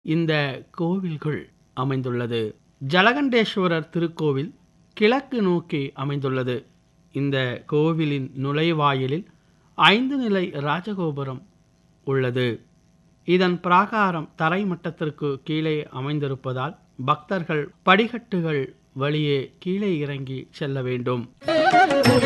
இந்த கோவில்குள் அமைந்துள்ளது. ஜலகண்டேஸ்வரர் திருக்கோவில் கிழக்கு நோக்கி அமைந்துள்ளது. இந்த கோவிலின் நுழைவாயிலில் 5 நிலை ராஜகோபுரம் உள்ளது. இதன் பிராகாரம் தரை மட்டத்திற்கு கீழே அமைந்திருப்பதால் பக்தர்கள் படிக்கட்டுகள் வழியே கீழே இறங்கி செல்ல வேண்டும்.